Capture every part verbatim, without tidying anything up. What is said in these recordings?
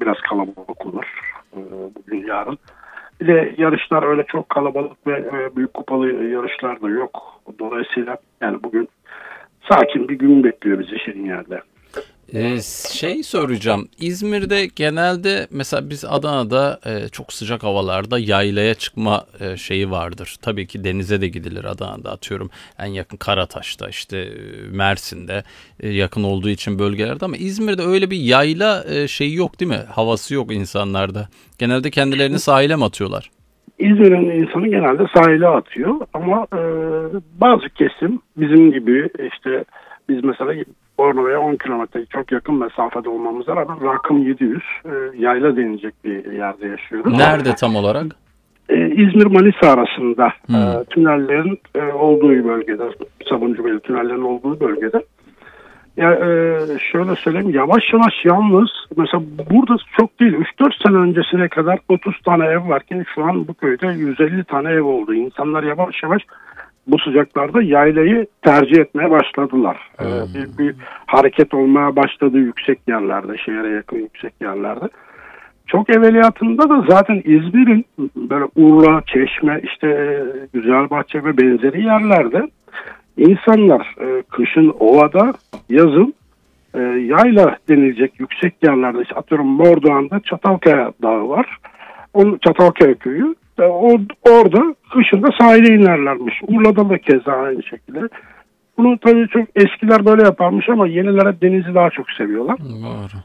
biraz kalabalık olur e, bugün yarın. Bir de yarışlar öyle çok kalabalık ve e, büyük kupalı yarışlar da yok. Dolayısıyla yani bugün sakin bir gün bekliyor bizi Şirinyer'de. Ee, şey soracağım. İzmir'de genelde mesela biz Adana'da e, çok sıcak havalarda yaylaya çıkma e, şeyi vardır. Tabii ki denize de gidilir Adana'da, atıyorum. En yakın Karataş'ta, işte e, Mersin'de e, yakın olduğu için bölgelerde, ama İzmir'de öyle bir yayla e, şeyi yok değil mi? Havası yok insanlarda. Genelde kendilerini sahile mi atıyorlar? İzmir'in insanı genelde sahile atıyor ama e, bazı kesim bizim gibi işte biz mesela Bornova'ya on kilometre çok yakın mesafede olmamıza rağmen Rakım yedi yüz e, yayla denilecek bir yerde yaşıyoruz. Nerede tam olarak? E, İzmir-Manisa arasında Hmm. e, tünellerin e, olduğu bölgede, Sabuncubeyli tünellerin olduğu bölgede. Ya e, şöyle söyleyeyim, yavaş yavaş yalnız mesela burada çok değil, üç dört sene öncesine kadar otuz tane ev varken şu an bu köyde yüz elli tane ev oldu. İnsanlar yavaş yavaş bu sıcaklarda yaylayı tercih etmeye başladılar. Hmm. E, bir, bir hareket olmaya başladı yüksek yerlerde, şehre yakın yüksek yerlerde. Çok evveliyatında da zaten İzmir'in böyle Urla, Çeşme, işte Güzelbahçe ve benzeri yerlerde İnsanlar e, kışın ovada, yazın e, yayla denilecek yüksek yerlerde, işte atıyorum Mordoğan'da Çatalkaya Dağı var. Onun Çatalkaya köyü. E, or, orada kışın da sahile inerlermiş. Urla'da da keza aynı şekilde. Bunu tabii çok eskiler böyle yaparmış ama yeniler hep denizi daha çok seviyorlar. Doğru.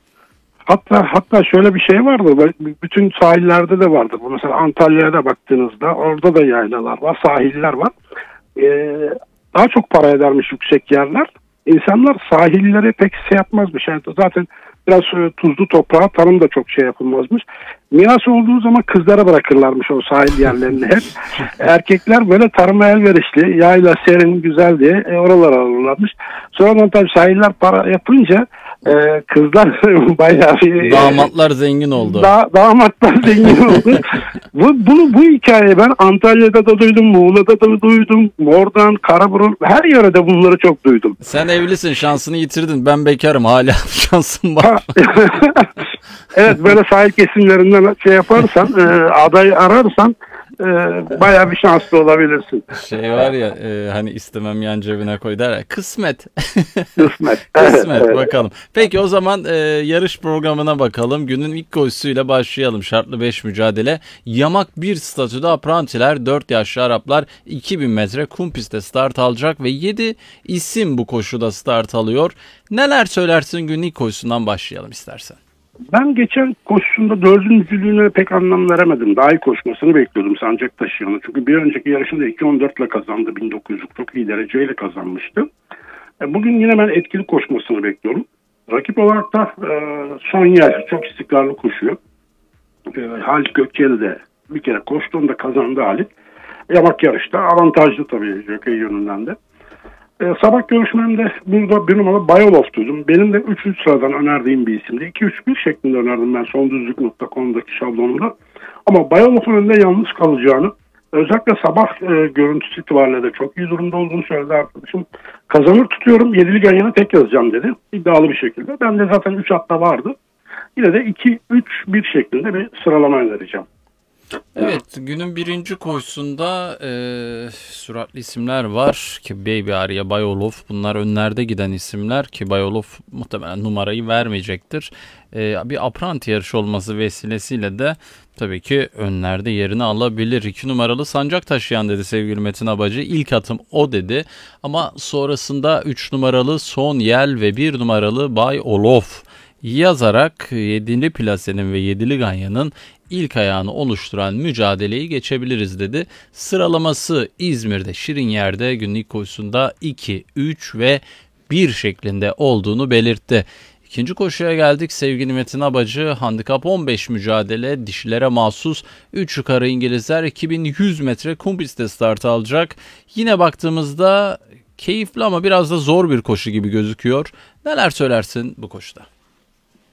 Hatta hatta şöyle bir şey vardı. Bütün sahillerde de vardı. Bu mesela Antalya'ya da baktığınızda orada da yaylalar var, sahiller var. Ee, daha çok para edermiş yüksek yerler. İnsanlar sahilleri pek şey yapmazmış. Yani zaten biraz tuzlu toprağa tarım da çok şey yapılmazmış. Miras olduğu zaman kızlara bırakırlarmış o sahil yerlerini hep. Erkekler böyle tarıma elverişli, yayla, serin, güzel diye e, oralara alırlarmış. Sonradan tabii sahiller para yapınca e, kızlar bayağı bir... Damatlar zengin oldu. Da, damatlar zengin oldu. bu, bunu, bu hikayeyi ben Antalya'da da duydum, Muğla'da da duydum, Mordan, Karaburun, her yerde bunları çok duydum. Sen evlisin, şansını yitirdin. Ben bekarım, hala şansım var. Evet, böyle sahil kesimlerinden şey yaparsan, e, adayı ararsan e, bayağı bir şanslı olabilirsin. Şey var ya, e, hani istemem yan cebine koy der ya, kısmet. Kısmet. Kısmet, evet, bakalım. Peki o zaman e, yarış programına bakalım. Günün ilk koşusuyla başlayalım. Şartlı beş mücadele. Yamak bir statüde aprantiler, dört yaşlı Araplar iki bin metre kum pistte start alacak ve yedi isim bu koşuda start alıyor. Neler söylersin, günün ilk koşusundan başlayalım istersen. Ben geçen koşusunda dördüncülüğüne pek anlam veremedim. Daha iyi koşmasını bekliyordum sancak taşıyanı. Çünkü bir önceki yarışında iki on dört ile kazandı. bin dokuz yüz çok iyi dereceyle kazanmıştı. Bugün yine ben etkili koşmasını bekliyorum. Rakip olarak da e, son yer çok istikrarlı koşuyor. E, Halit Gökçeli de bir kere koştuğunda kazandı Halit. Yamak yarışta avantajlı tabii jockey yönünden de. E, sabah görüşmemde burada bir numaralı Bayolov duydum. Benim de üçüncü sıradan önerdiğim bir isimdi. iki üç bir şeklinde önerdim ben sondüzlük nokta com'daki şablonumda. Ama Bayolov'un önünde yalnız kalacağını, özellikle sabah e, görüntüsü itibariyle de çok iyi durumda olduğunu söyledi arkadaşım. Kazanır tutuyorum, yedili Ganyan'a tek yazacağım dedi. İddialı bir şekilde. Ben de zaten üç hatta vardı. Yine de iki üç bir şeklinde bir sıralama önereceğim. Evet, günün birinci koşusunda e, süratli isimler var ki Baby Arya, Bayolov, bunlar önlerde giden isimler ki Bayolov muhtemelen numarayı vermeyecektir. E, bir apranti yarışı olması vesilesiyle de tabii ki önlerde yerini alabilir. iki numaralı Sancak Taşıyan dedi sevgili Metin Abacı. İlk atım o dedi ama sonrasında üç numaralı Son Yel ve bir numaralı Bayolov yazarak yedili Plase'nin ve yedili Ganyan'ın ilk ayağını oluşturan mücadeleyi geçebiliriz dedi. Sıralaması İzmir'de Şirinyer'de günün ilk koşusunda iki, üç ve bir şeklinde olduğunu belirtti. İkinci koşuya geldik sevgili Metin Abacı. Handikap on beş mücadele, dişilere mahsus üç yukarı İngilizler iki bin yüz metre kum pistte start alacak. Yine baktığımızda keyifli ama biraz da zor bir koşu gibi gözüküyor. Neler söylersin bu koşuda?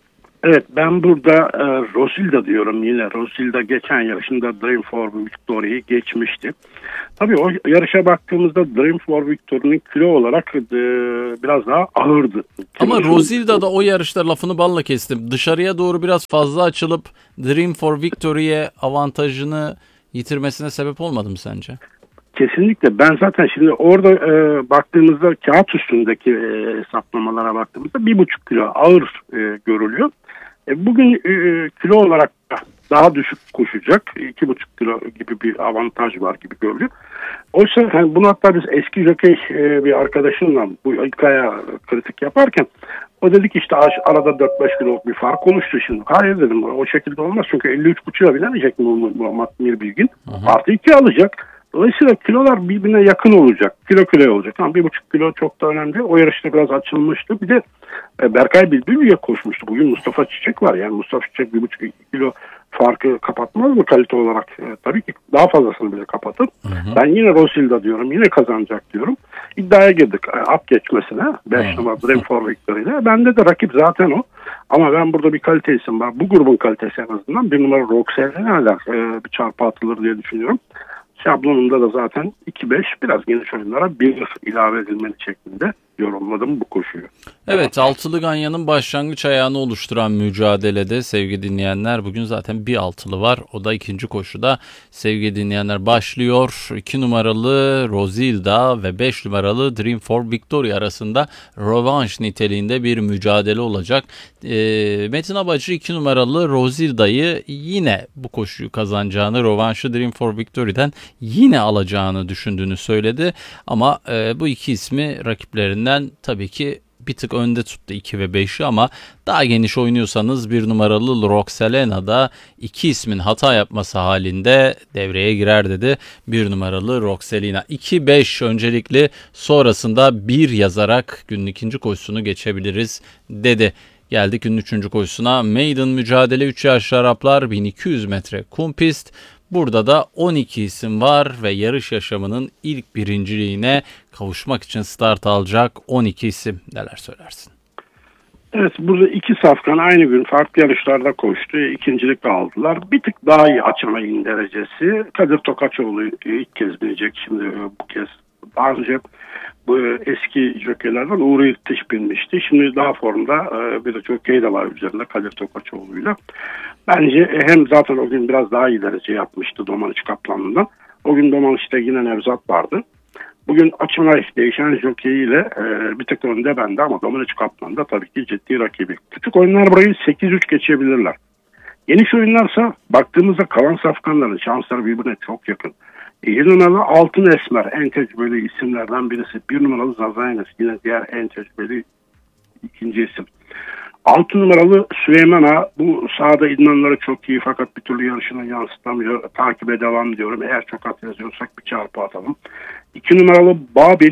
Evet, ben burada e, Rosilda diyorum yine. Rosilda geçen yarışında Dream for Victory'yi geçmişti. Tabii o yarışa baktığımızda Dream for Victory'nin kilo olarak e, biraz daha ağırdı. Ama Kilosu. Rosilda da o yarışta, lafını balla kestim, dışarıya doğru biraz fazla açılıp Dream for Victory'ye avantajını yitirmesine sebep olmadı mı sence? Kesinlikle. Ben zaten şimdi orada e, baktığımızda kağıt üstündeki e, hesaplamalara baktığımızda bir buçuk kilo ağır e, görülüyor. E, bugün e, kilo olarak daha düşük koşacak. iki buçuk kilo gibi bir avantaj var gibi görülüyor. Oysa yani bunu hatta biz eski jokey e, bir arkadaşımla bu ilk aya kritik yaparken o dedik işte arada dört beş kiloluk bir fark oluştu şimdi. Hayır dedim, o şekilde olmaz çünkü elli üç buçuğa bilemeyecek Muhammed Mirbilgin. Artı iki alacak. Dolayısıyla kilolar birbirine yakın olacak. Kilo kilo olacak. Ama bir buçuk kilo çok da önemli. O yarışta biraz açılmıştı. Bir de e, Berkay Bülbül'e koşmuştu. Bugün Mustafa Çiçek var. Yani Mustafa Çiçek bir buçuk kilo farkı kapatmaz mı kalite olarak? E, tabii ki daha fazlasını bile kapatır. Hı hı. Ben yine Rosilda diyorum. Yine kazanacak diyorum. İddiaya girdik. E, at geçmesine. beş numara Dream for Victory ile. Bende de rakip zaten o. Ama ben burada bir kalite isim var. Bu grubun kalitesi en azından. Bir numara Roxelle'e hala e, bir çarpı atılır diye düşünüyorum. Şablonunda da zaten iki beş biraz geniş oyunlara bir ilave edilmeli şeklinde yorumladım bu koşuyu. Evet, altılı ganyanın başlangıç ayağını oluşturan mücadelede sevgili dinleyenler, bugün zaten bir altılı var. O da ikinci koşuda sevgili dinleyenler başlıyor. iki numaralı Rosilda ve beş numaralı Dream for Victory arasında rövanş niteliğinde bir mücadele olacak. E, Metin Abacı iki numaralı Rosilda'yı yine bu koşuyu kazanacağını, rövanşı Dream for Victory'den yine alacağını düşündüğünü söyledi. Ama e, bu iki ismi rakiplerinden tabii ki bir tık önde tuttu iki ve beşi, ama daha geniş oynuyorsanız bir numaralı Roxellena'da iki ismin hata yapması halinde devreye girer dedi. Bir numaralı Roxellena iki beş öncelikli, sonrasında bir yazarak günün ikinci koşusunu geçebiliriz dedi. Geldik günün üçüncü koşusuna. Maiden mücadele, üç yaşlı Araplar, bin iki yüz metre kum pist. Burada da on iki isim var ve yarış yaşamının ilk birinciliğine kavuşmak için start alacak on iki isim. Neler söylersin? Evet, burada iki safkan aynı gün farklı yarışlarda koştu. İkincilik aldılar. Bir tık daha iyi açamayın derecesi. Kadir Tokaçoğlu ilk kez binecek şimdi bu kez. Daha önce bu eski jokeylerden Uğur İrtiş binmişti. Şimdi daha formda bir de jokey de var üzerinde Kadir Tokaçoğlu'yla. Bence hem zaten o gün biraz daha iyi derece yapmıştı Domaniç Kaplan'dan. O gün Domaniç'te yine Nevzat vardı. Bugün Açınay değişen jokeyiyle e, bir tık önde bende ama Domaniç Kaplan'da tabii ki ciddi rakibi. Küçük oyunlar burayı sekiz üç geçebilirler. Geniş oyunlarsa baktığımızda kalan safkanların şansları birbirine çok yakın. yedi numaralı Altın Esmer en tecrübeli isimlerden birisi. bir numaralı Zazaynes yine diğer en tecrübeli ikinci isim. altı numaralı Süleymana bu sahada idmanları çok iyi fakat bir türlü yarışını yansıtamıyor. Takibe devam diyorum. Eğer çok at yazıyorsak bir çarpı atalım. iki numaralı Babil.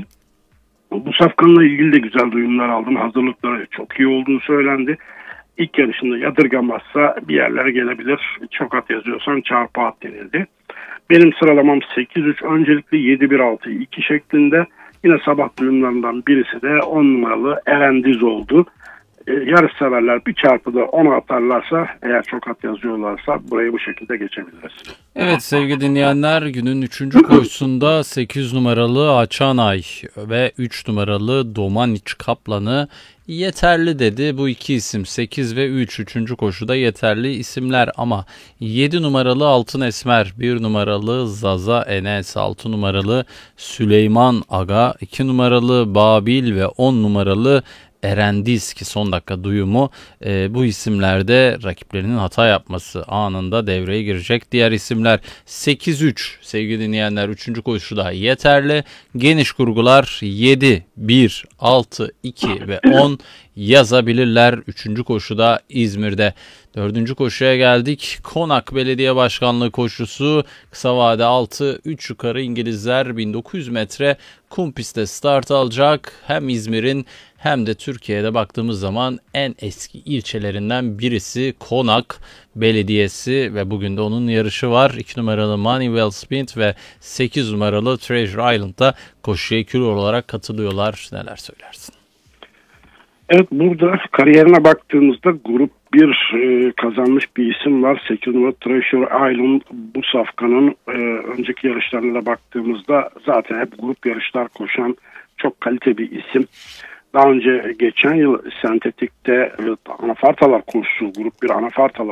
Bu safkanla ilgili de güzel duyumlar aldım. Hazırlıkları çok iyi olduğu söylendi. İlk yarışında yadırgamazsa bir yerlere gelebilir. Çok at yazıyorsan çarpı at denildi. Benim sıralamam sekiz üç öncelikli yedi bir altı iki şeklinde. Yine sabah duyumlarından birisi de on numaralı Erendiz oldu. Ee, yarış severler bir çarpıda onu atarlarsa, eğer çok at yazıyorlarsa burayı bu şekilde geçebiliriz. Evet sevgili dinleyenler, günün üçüncü koşusunda sekiz numaralı Açanay ve üç numaralı Domaniç Kaplan'ı yeterli dedi. Bu iki isim sekiz ve üç üçüncü koşuda yeterli isimler, ama yedi numaralı Altın Esmer, bir numaralı Zaza Enes, altı numaralı Süleyman Aga, iki numaralı Babil ve on numaralı Erendiz ki son dakika duyumu, e, bu isimlerde rakiplerinin hata yapması anında devreye girecek. Diğer isimler sekiz üç sevgili dinleyenler üçüncü koşuda yeterli. Geniş kurgular yedi, bir, altı, iki ve on yazabilirler üçüncü koşuda İzmir'de. Dördüncü koşuya geldik. Konak Belediye Başkanlığı koşusu, kısa vade altı, üç yukarı İngilizler, bin dokuz yüz metre kum pistte start alacak. Hem İzmir'in hem de Türkiye'de baktığımız zaman en eski ilçelerinden birisi Konak Belediyesi ve bugün de onun yarışı var. iki numaralı Manuel Spint ve sekiz numaralı Treasure Island'da koşuya ikili olarak katılıyorlar. Neler söylersin? Evet, burada kariyerine baktığımızda Grup bir e, kazanmış bir isim var. sekiz numara Treasure Island. Bu safkanın e, önceki yarışlarına da baktığımızda zaten hep grup yarışlar koşan çok kalite bir isim. Daha önce geçen yıl sentetikte e, anafartalar koşusu, grup bir anafartalar